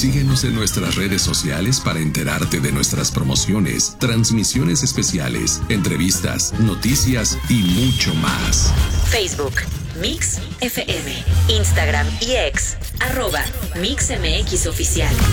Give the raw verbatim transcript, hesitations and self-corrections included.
Síguenos en nuestras redes sociales para enterarte de nuestras promociones, transmisiones especiales, entrevistas, noticias y mucho más. Facebook, Mix F M. Instagram y X, arroba Mix M X Oficial.